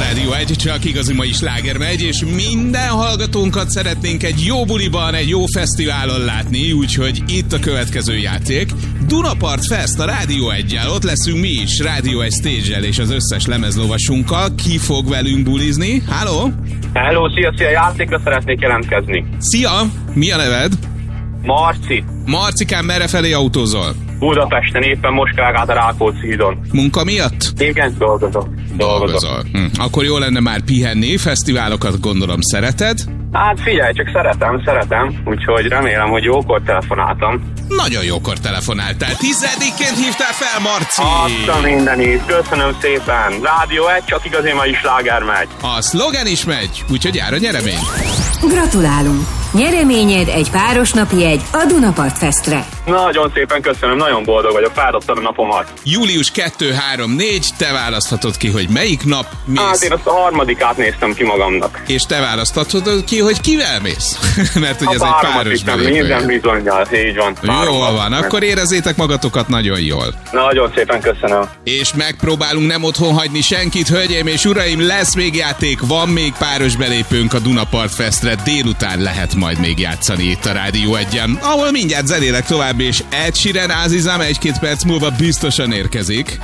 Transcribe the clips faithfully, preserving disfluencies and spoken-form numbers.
Rádió egy, csak igazi mai sláger megy, és minden hallgatónkat szeretnénk egy jó buliban, egy jó fesztiválon látni, úgyhogy itt a következő játék. Dunapart Fest a Rádió egyel, ott leszünk mi is, Rádió egy stage-el és az összes lemezlovasunkkal. Ki fog velünk bulizni? Halló? Hello, szia, szia, játékra szeretnék jelentkezni. Szia, mi a neved? Marci. Marcikám, merre felé autózol? Budapesten, éppen most kell át a Rákóczi hídon. Munka miatt? Igen, dolgozok. Dolgozol. Hm. Akkor jó lenne már pihenni, fesztiválokat gondolom szereted? Hát figyelj, csak szeretem, szeretem, úgyhogy remélem, hogy jókor telefonáltam. Nagyon jókor telefonáltál. Tizedikként hívtál fel, Marci! Azt a mindenit, köszönöm szépen. Rádió egy, csak igazi mai sláger megy. A szlogen is megy, úgyhogy jár a nyeremény. Gratulálunk! Nyereményed egy páros napi jegy a Dunapart Festre. Nagyon szépen köszönöm, nagyon boldog vagyok, fáradtam a napomat. július kettő, három, négy, te választhatod ki, hogy melyik nap mész. Hát én azt a harmadikát néztem ki magamnak. És te választhatod ki, hogy kivel mész. Mert ugye ez egy páros belépő. Minden bizonnyal, így van. Jól van, akkor érezzétek magatokat nagyon jól. Nagyon szépen köszönöm. És megpróbálunk nem otthon hagyni senkit, hölgyeim és uraim, lesz még játék, van még páros belépőnk a Dunapart Festre, délután lehet majd még játszani itt a Rádió egyen, ahol mindjárt zenélek tovább, és Ed Sheeran, Azizam egy-két perc múlva biztosan érkezik.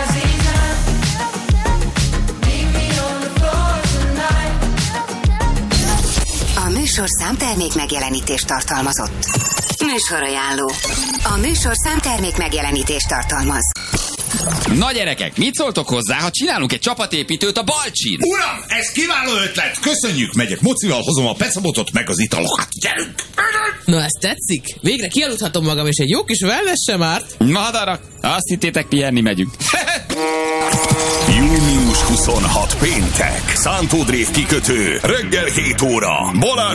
A műsorszám termék megjelenítést tartalmazott. Műsorajánló. A műsorszám termék megjelenítést tartalmaz. Na gyerekek, mit szóltok hozzá, ha csinálunk egy csapatépítőt a Balcsin? Uram, ez kiváló ötlet! Köszönjük, megyek mocival, hozom a pecebotot meg az italokat. Gyerünk! Na, ez tetszik? Végre kialudhatom magam, és egy jó kis wellness sem árt. Madarak, azt hittétek, pihenni megyünk. június huszonhatodika péntek. Szántódrév kikötő. Reggel hét óra. Balázs